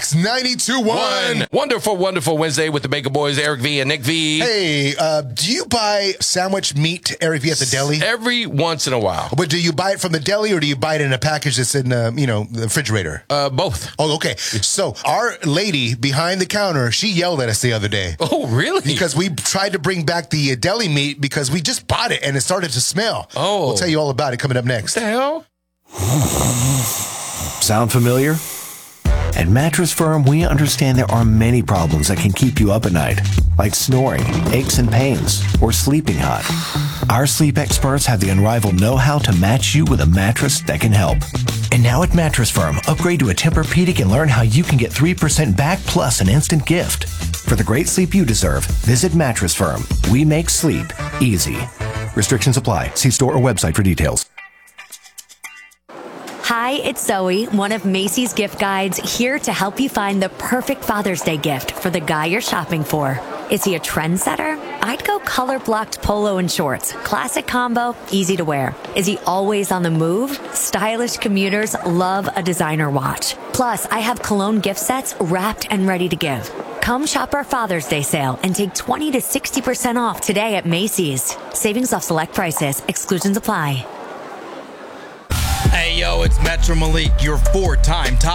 Wax 92.1. Wonderful, wonderful Wednesday with the Baker Boys, Eric V and Nick V. Hey, do you buy sandwich meat, Eric V, at the deli? Every once in a while. But do you buy it from the deli or do you buy it in a package that's in, the refrigerator? Both. Oh, okay. So our lady behind the counter, she yelled at us the other day. Oh, really? Because we tried to bring back the deli meat because we just bought it and it started to smell. Oh. We'll tell you all about it coming up next. What the hell? Sound familiar? At Mattress Firm, we understand there are many problems that can keep you up at night, like snoring, aches and pains, or sleeping hot. Our sleep experts have the unrivaled know-how to match you with a mattress that can help. And now at Mattress Firm, upgrade to a Tempur-Pedic and learn how you can get 3% back plus an instant gift. For the great sleep you deserve, visit Mattress Firm. We make sleep easy. Restrictions apply. See store or website for details. Hi, it's Zoe, one of Macy's gift guides, here to help you find the perfect Father's Day gift for the guy you're shopping for. Is he a trendsetter? I'd go color-blocked polo and shorts. Classic combo, easy to wear. Is he always on the move? Stylish commuters love a designer watch. Plus, I have cologne gift sets wrapped and ready to give. Come shop our Father's Day sale and take 20 to 60% off today at Macy's. Savings off select prices. Exclusions apply. Hey, yo, it's Metro Malik, your 4-time top